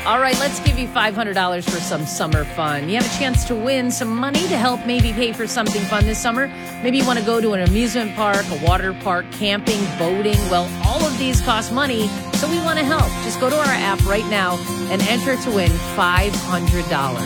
All right, let's give you $500 for some summer fun. You have a chance to win some money to help maybe pay for something fun this summer. Maybe you want to go to an amusement park, a water park, camping, boating. Well, all of these cost money, so we want to help. Just go to our app right now and enter to win $500.